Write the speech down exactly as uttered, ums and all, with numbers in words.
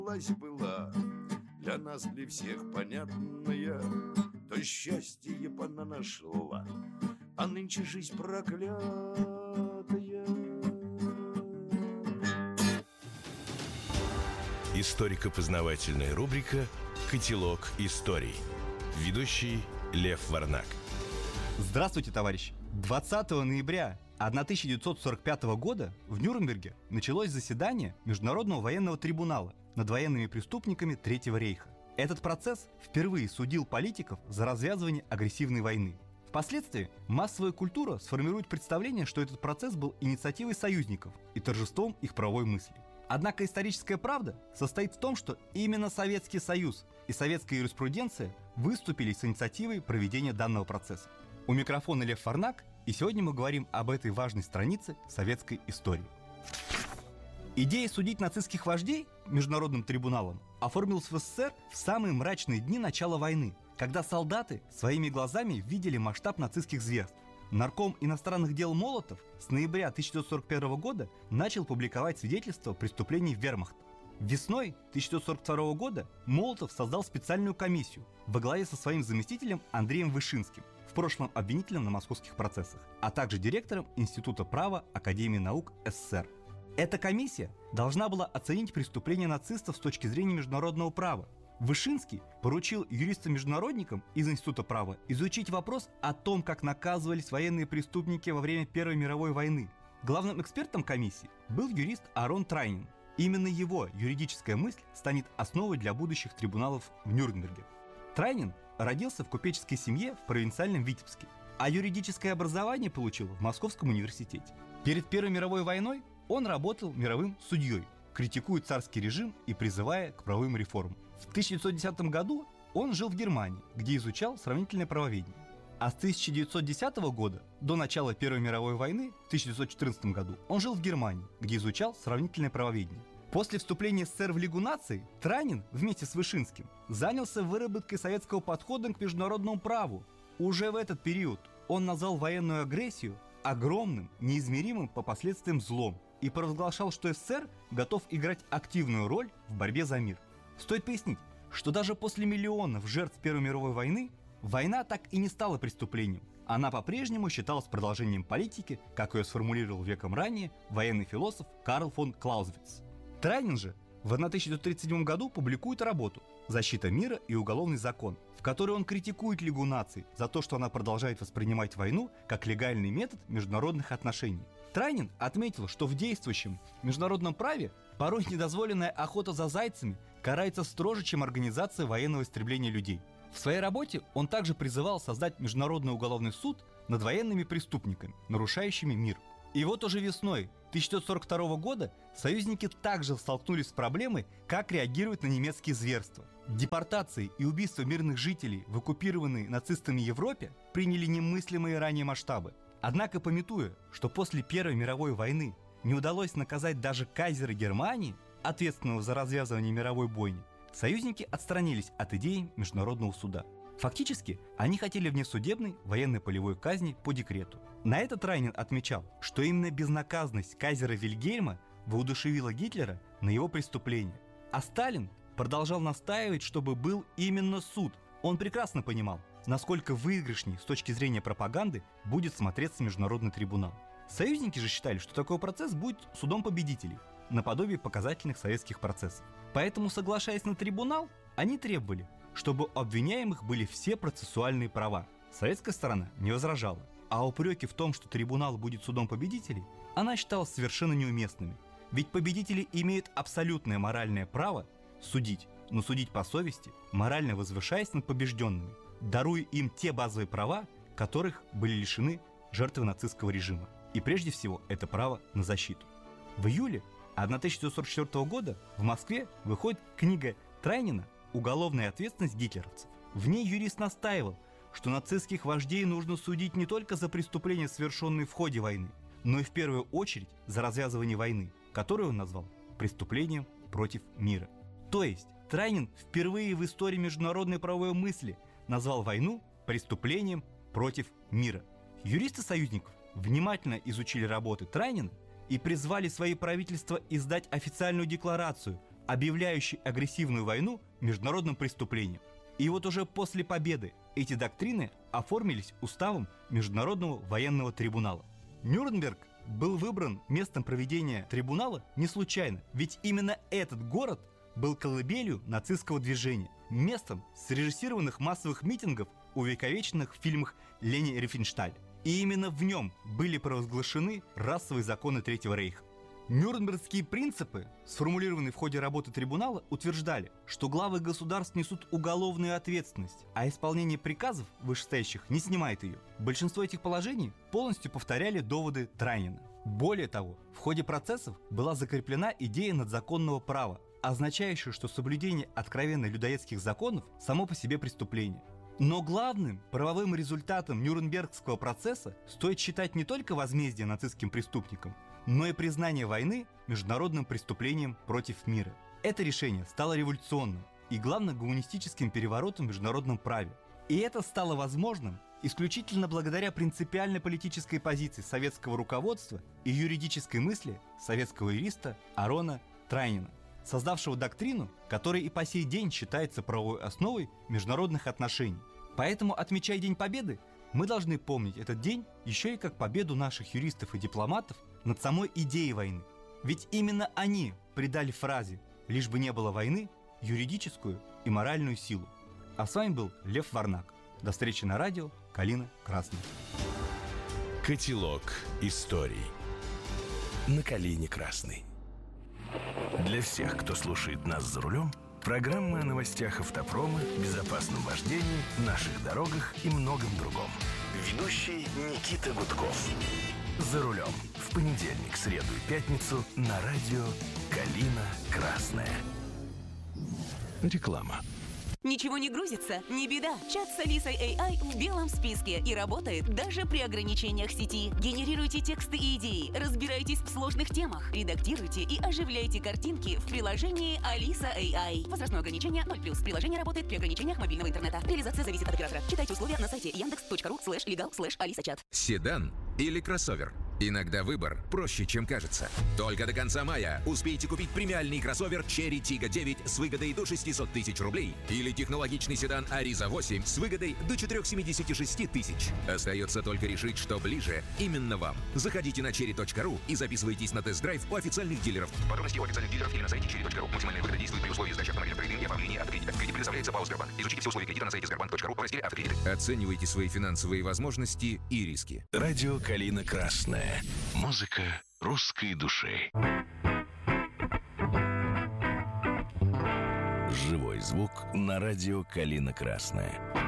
была для нас, для всех понятная, то счастье она нашла, а нынче жизнь проклятая. Историко-познавательная рубрика «Котелок историй». Ведущий Лев Варнак. Здравствуйте, товарищи! двадцатого ноября тысяча девятьсот сорок пятого года в Нюрнберге началось заседание Международного военного трибунала над военными преступниками Третьего рейха. Этот процесс впервые судил политиков за развязывание агрессивной войны. Впоследствии массовая культура сформирует представление, что этот процесс был инициативой союзников и торжеством их правовой мысли. Однако историческая правда состоит в том, что именно Советский Союз и советская юриспруденция выступили с инициативой проведения данного процесса. У микрофона Лев Варнак, и сегодня мы говорим об этой важной странице советской истории. Идея судить нацистских вождей международным трибуналом оформилась в СССР в самые мрачные дни начала войны, когда солдаты своими глазами видели масштаб нацистских зверств. Нарком иностранных дел Молотов с ноября тысяча девятьсот сорок первого года начал публиковать свидетельства преступлений вермахта. Весной тысяча девятьсот сорок второго года Молотов создал специальную комиссию во главе со своим заместителем Андреем Вышинским, в прошлом обвинителем на московских процессах, а также директором Института права Академии наук СССР. Эта комиссия должна была оценить преступления нацистов с точки зрения международного права. Вышинский поручил юристам-международникам из Института права изучить вопрос о том, как наказывались военные преступники во время Первой мировой войны. Главным экспертом комиссии был юрист Арон Трайнин. Именно его юридическая мысль станет основой для будущих трибуналов в Нюрнберге. Трайнин родился в купеческой семье в провинциальном Витебске, а юридическое образование получил в Московском университете. Перед Первой мировой войной он работал мировым судьей, критикуя царский режим и призывая к правовым реформам. В тысяча девятьсот десятом году он жил в Германии, где изучал сравнительное правоведение. А с тысяча девятьсот десятого года до начала Первой мировой войны в тысяча девятьсот четырнадцатом году он жил в Германии, где изучал сравнительное правоведение. После вступления СССР в Лигу наций Трайнин вместе с Вышинским занялся выработкой советского подхода к международному праву. Уже в этот период он назвал военную агрессию огромным, неизмеримым по последствиям злом и провозглашал, что СССР готов играть активную роль в борьбе за мир. Стоит пояснить, что даже после миллионов жертв Первой мировой войны война так и не стала преступлением. Она по-прежнему считалась продолжением политики, как ее сформулировал веком ранее военный философ Карл фон Клаузевиц. Трайнин же в тысяча девятьсот тридцать седьмом году публикует работу «Защита мира и уголовный закон», в которой он критикует Лигу наций за то, что она продолжает воспринимать войну как легальный метод международных отношений. Трайнин отметил, что в действующем международном праве порой недозволенная охота за зайцами карается строже, чем организация военного истребления людей. В своей работе он также призывал создать Международный уголовный суд над военными преступниками, нарушающими мир. И вот уже весной тысяча девятьсот сорок второго года союзники также столкнулись с проблемой, как реагировать на немецкие зверства. Депортации и убийства мирных жителей в оккупированной нацистами Европе приняли немыслимые ранее масштабы. Однако, памятуя, что после Первой мировой войны не удалось наказать даже кайзера Германии, ответственного за развязывание мировой бойни, союзники отстранились от идеи международного суда. Фактически, они хотели внесудебной военной полевой казни по декрету. На это Трайнин отмечал, что именно безнаказанность кайзера Вильгельма воодушевила Гитлера на его преступление. А Сталин продолжал настаивать, чтобы был именно суд. Он прекрасно понимал, насколько выигрышней с точки зрения пропаганды будет смотреться международный трибунал. Союзники же считали, что такой процесс будет судом победителей, наподобие показательных советских процессов. Поэтому, соглашаясь на трибунал, они требовали, чтобы у обвиняемых были все процессуальные права. Советская сторона не возражала, а упреки в том, что трибунал будет судом победителей, она считала совершенно неуместными. Ведь победители имеют абсолютное моральное право судить, но судить по совести, морально возвышаясь над побежденными, даруя им те базовые права, которых были лишены жертвы нацистского режима. И прежде всего это право на защиту. В июле тысяча девятьсот сорок четвёртого года в Москве выходит книга Трайнина «Уголовная ответственность гитлеровцев». В ней юрист настаивал, что нацистских вождей нужно судить не только за преступления, совершенные в ходе войны, но и в первую очередь за развязывание войны, которую он назвал преступлением против мира. То есть Трайнин впервые в истории международной правовой мысли назвал войну преступлением против мира. Юристы союзников внимательно изучили работы Трайнина и призвали свои правительства издать официальную декларацию, объявляющий агрессивную войну международным преступлением. И вот уже после победы эти доктрины оформились уставом Международного военного трибунала. Нюрнберг был выбран местом проведения трибунала не случайно, ведь именно этот город был колыбелью нацистского движения, местом срежиссированных массовых митингов, увековеченных в фильмах Лени Рифеншталь. И именно в нем были провозглашены расовые законы Третьего рейха. Нюрнбергские принципы, сформулированные в ходе работы трибунала, утверждали, что главы государств несут уголовную ответственность, а исполнение приказов вышестоящих не снимает ее. Большинство этих положений полностью повторяли доводы Трайнина. Более того, в ходе процессов была закреплена идея надзаконного права, означающая, что соблюдение откровенно людоедских законов само по себе преступление. Но главным правовым результатом Нюрнбергского процесса стоит считать не только возмездие нацистским преступникам, но и признание войны международным преступлением против мира. Это решение стало революционным и, главным, гуманистическим переворотом в международном праве. И это стало возможным исключительно благодаря принципиальной политической позиции советского руководства и юридической мысли советского юриста Арона Трайнина, создавшего доктрину, которая и по сей день считается правовой основой международных отношений. Поэтому, отмечая День Победы, мы должны помнить этот день еще и как победу наших юристов и дипломатов над самой идеей войны. Ведь именно они придали фразе «лишь бы не было войны» юридическую и моральную силу. А с вами был Лев Варнак. До встречи на радио «Калина Красная». Котелок историй на «Калине Красной». Для всех, кто слушает нас за рулем, программы о новостях автопрома, безопасном вождении, наших дорогах и многом другом. Ведущий Никита Гудков. За рулем. В понедельник, среду и пятницу на радио «Калина Красная». Реклама. Ничего не грузится? Не беда. Чат с Алисой эй ай в белом списке и работает даже при ограничениях сети. Генерируйте тексты и идеи, разбирайтесь в сложных темах, редактируйте и оживляйте картинки в приложении Алиса эй ай. Возрастное ограничение ноль плюс. Приложение работает при ограничениях мобильного интернета. Реализация зависит от оператора. Читайте условия на сайте яндекс точка ру слэш легал слэш алиса чат. Седан или кроссовер? Иногда выбор проще, чем кажется. Только до конца мая успейте купить премиальный кроссовер Cherry Tiggo девять с выгодой до шестьсот тысяч рублей или технологичный седан Ariza восемь с выгодой до четыреста семьдесят шесть тысяч. Остается только решить, что ближе именно вам. Заходите на черри точка ру и записывайтесь на тест-драйв у официальных дилеров. Подробности у официальных дилеров или на сайте черри точка ру. Максимальная выгода действует при условии сдачи автомобиля в трейдинг и оформлении автокредита. Кредит предоставляется ПАО «Сбербанк». Изучите все условия кредита на сайте сбербанк точка ру в разделе «Автокредиты». Оценивайте свои финансовые возможности и риски. Радио «Калина Красная». Музыка русской души. Живой звук на радио «Калина Красная».